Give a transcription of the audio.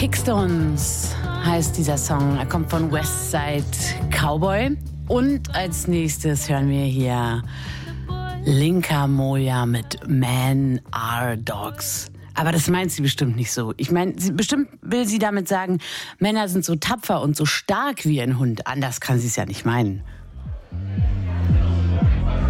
Kickstones heißt dieser Song. Er kommt von Westside Cowboy. Und als nächstes hören wir hier Linka Moja mit Men Are Dogs. Aber das meint sie bestimmt nicht so. Ich meine, bestimmt will sie damit sagen, Männer sind so tapfer und so stark wie ein Hund. Anders kann sie es ja nicht meinen.